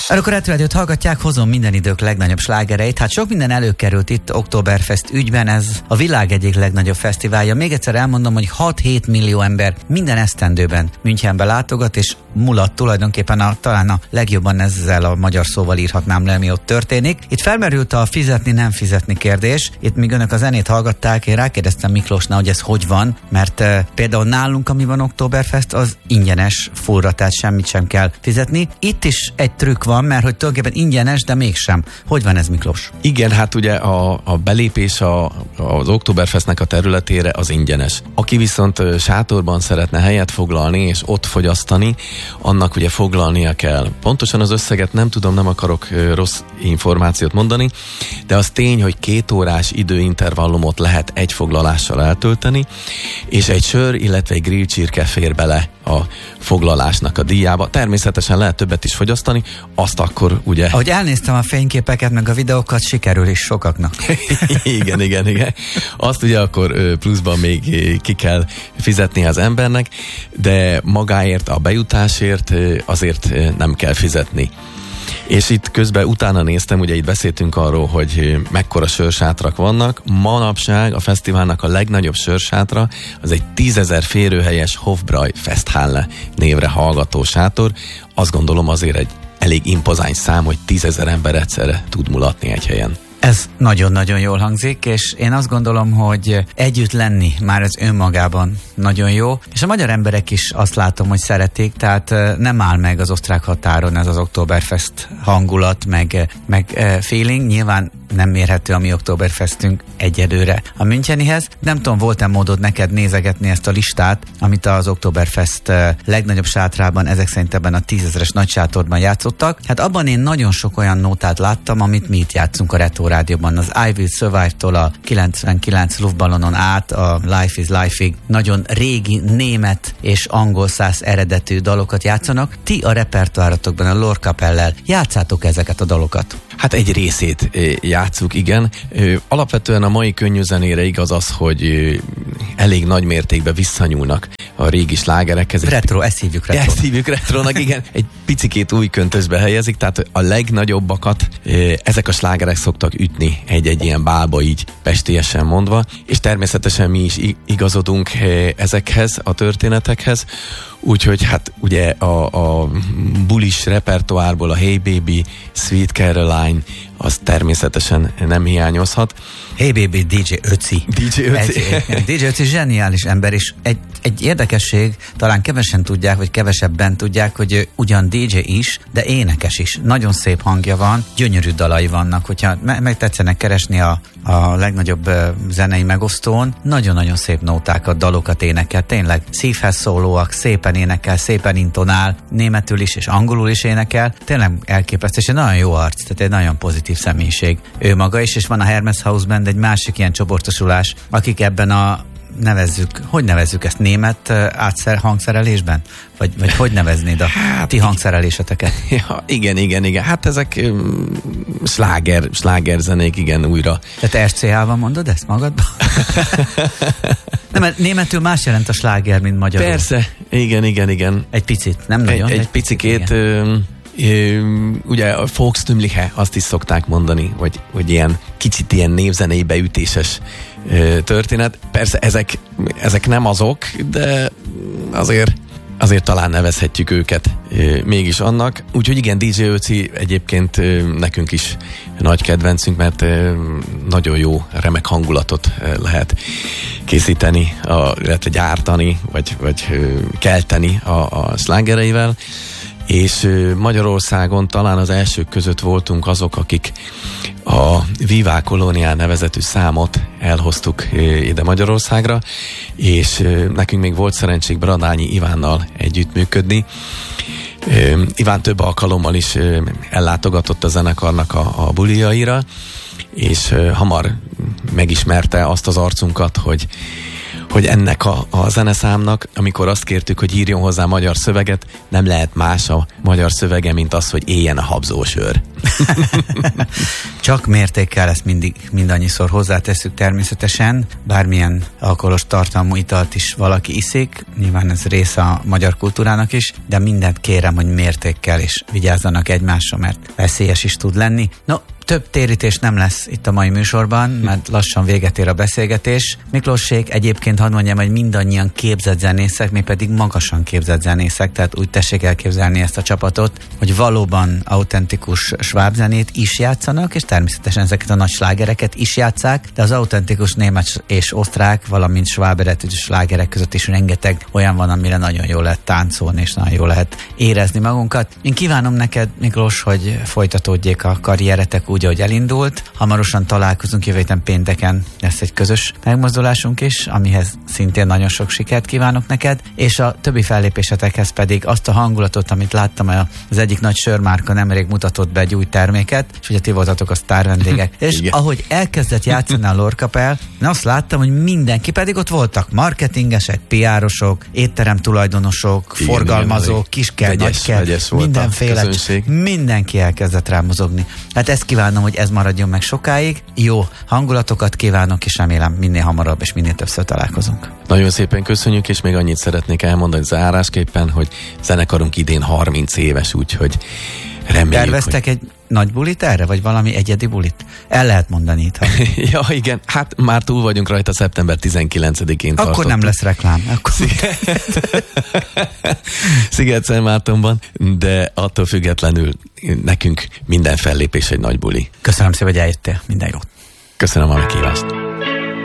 Akkor Retro hallgatják, hozom minden idők legnagyobb slágereit. Hát sok minden előkerült itt Oktoberfest ügyben, ez a világ egyik legnagyobb fesztiválja. Még egyszer elmondom, hogy 6-7 millió ember minden esztendőben Münchenbe látogat, és mulat tulajdonképpen talán a legjobban ezzel a magyar szóval írhatnám le, ami ott történik. Itt felmerült a fizetni-nem fizetni kérdés. Itt míg önök a zenét hallgatták, én rákérdeztem Miklósnál, hogy ez hogy van, mert például nálunk, ami van Oktoberfest, az ingyenes fullra, tehát semmit sem kell fizetni. Itt is egy trükk van, mert hogy tulajdonképpen ingyenes, de mégsem. Hogy van ez, Miklós? Igen, hát ugye a belépés az Oktoberfestnek a területére az ingyenes. Aki viszont sátorban szeretne helyet foglalni és ott fogyasztani, annak ugye foglalnia kell. Pontosan az összeget nem tudom, nem akarok rossz információt mondani, de az tény, hogy 2 órás időintervallumot lehet egy foglalással eltölteni, és egy sör, illetve egy grillcsirke fér bele a foglalásnak a díjába. Természetesen lehet többet is fogyasztani, azt akkor ugye... Ahogy elnéztem a fényképeket, meg a videókat, sikerül is sokaknak. igen. Azt ugye akkor pluszban még ki kell fizetni az embernek, de magáért, a bejutásért azért nem kell fizetni. És itt közben utána néztem, ugye itt beszéltünk arról, hogy mekkora sörsátrak vannak. Manapság a fesztiválnak a legnagyobb sörsátra az egy 10 000 férőhelyes Hofbräu Festhalle névre hallgató sátor. Azt gondolom azért egy elég impozáns szám, hogy 10 000 ember egyszerre tud mulatni egy helyen. Ez nagyon-nagyon jól hangzik, és én azt gondolom, hogy együtt lenni már ez önmagában nagyon jó, és a magyar emberek is azt látom, hogy szeretik, tehát nem áll meg az osztrák határon ez az Oktoberfest hangulat, meg feeling. Nyilván nem mérhető a mi Oktoberfestünk egyedülre a münchenihez. Nem tudom, volt-e módod neked nézegetni ezt a listát, amit az Oktoberfest legnagyobb sátrában, ezek szerint ebben a 10 000-es nagy sátorban játszottak. Hát abban én nagyon sok olyan nótát láttam, amit mi itt játszunk a Retro Rádióban. Az I Will Survive-tól a 99 Luftballonon át a Life is Life-ig nagyon régi német és angol száz eredetű dalokat játszanak. Ti a repertoáratokban, a Lorkapellel játszátok ezeket a dalokat? Hát egy részét játsszuk, igen. Alapvetően a mai könnyű zenére igaz az, hogy elég nagy mértékben visszanyúlnak a régi slágerekhez. Retro, ezt hívjuk retro. Ezt hívjuk retronak, igen. Egy picikét új köntösbe helyezik, tehát a legnagyobbakat ezek a slágerek szoktak ütni egy ilyen bálba, így pestélyesen mondva, és természetesen mi is igazodunk ezekhez a történetekhez, úgyhogy hát ugye a bulis repertoárból a Hey Baby, Sweet Caroline, az természetesen nem hiányozhat. Hey Baby, DJ Ötzi. DJ Ötzi zseniális ember, és egy érdekesség, talán kevesen tudják, vagy kevesebben tudják, hogy ő ugyan DJ is, de énekes is. Nagyon szép hangja van, gyönyörű dalai vannak, hogyha meg tetszenek keresni a legnagyobb zenei megosztón, nagyon-nagyon szép nótákat, dalokat énekel, tényleg szívhez szólóak, szépen énekel, szépen intonál, németül is és angolul is énekel, tényleg elképesztő, és egy nagyon jó arc, tehát egy nagyon pozitív személyiség ő maga is, és van a Hermes House Band, egy másik ilyen csoportosulás, akik ebben hogy nevezzük ezt, német hangszerelésben? Vagy hogy neveznéd a ti hangszereléseteket? Ja, igen. Hát ezek slágerzenék, igen, újra. Tehát RCA-ban mondod ezt magadban? Nem, mert németül más jelent a sláger, mint magyarul. Persze, igen. Egy picit, nem nagyon? Egy picikét... ugye a Volkstümliche, azt is szokták mondani, hogy ilyen kicsit ilyen névzenei beütéses történet. Persze ezek nem azok, de azért talán nevezhetjük őket mégis annak. Úgyhogy igen, DJ Ötzi egyébként nekünk is nagy kedvencünk, mert nagyon jó, remek hangulatot lehet készíteni, illetve gyártani, vagy kelteni a slágereivel. És Magyarországon talán az elsők között voltunk azok, akik a Viva Colonial nevezetű számot elhoztuk ide Magyarországra, és nekünk még volt szerencsénk Bradányi Ivánnal együttműködni. Iván több alkalommal is ellátogatott a zenekarnak a buliaira, és hamar megismerte azt az arcunkat, hogy hogy ennek a zeneszámnak, amikor azt kértük, hogy írjon hozzá magyar szöveget, nem lehet más a magyar szövege, mint az, hogy éljen a habzósör. Csak mértékkel, ezt mindannyiszor hozzátesszük természetesen. Bármilyen alkoholos tartalmú italt is valaki iszik, nyilván ez része a magyar kultúrának is, de mindent kérem, hogy mértékkel is vigyázzanak egymásra, mert veszélyes is tud lenni. No, több térítés nem lesz itt a mai műsorban, mert lassan véget ér a beszélgetés. Miklóssék, egyébként hadd mondjam, hogy mindannyian képzett zenészek, mi pedig magasan képzett zenészek, tehát úgy tessék elképzelni ezt a csapatot, hogy valóban autentikus sváb zenét is játszanak, és természetesen ezeket a nagy slágereket is játsszák, de az autentikus német és osztrák, valamint sváb eredetű slágerek között is rengeteg olyan van, amire nagyon jól lehet táncolni, és nagyon jól lehet érezni magunkat. Én kívánom neked, Miklós, hogy folytatódjék a karrieretek úgy, ahogy elindult. Hamarosan találkozunk, jövő héten pénteken lesz egy közös megmozdulásunk is, amihez szintén nagyon sok sikert kívánok neked, és a többi fellépésetekhez pedig azt a hangulatot, amit láttam, az egyik nagy sörmárka nemrég mutatott be egy új terméket, és ugye ti voltatok a sztár vendégek. És igen, ahogy elkezdett játszani a Lorkapel, én azt láttam, hogy mindenki, pedig ott voltak marketingesek, PR-osok, étterem tulajdonosok, igen, forgalmazók, kisker, nagyker, mindenféle, mindenki elkezdett rá mozogni. Hát ezt kívánom, hogy ez maradjon meg sokáig. Jó hangulatokat kívánok, és remélem minél hamarabb és minél többször találkozunk. Nagyon szépen köszönjük, és még annyit szeretnék elmondani zárásképpen, hogy zenekarunk idén 30 éves, úgyhogy reméljük, terveztek hogy... egy nagy bulit erre, vagy valami egyedi bulit? El lehet mondani itt. Ja, igen, hát már túl vagyunk rajta, szeptember 19-én Akkor tartottuk. Nem lesz reklám. Akkor... Sziget-Szentmártonban, de attól függetlenül nekünk minden fellépés egy nagy buli. Köszönöm szépen, hogy eljöttél. Minden jót. Köszönöm a meghívást.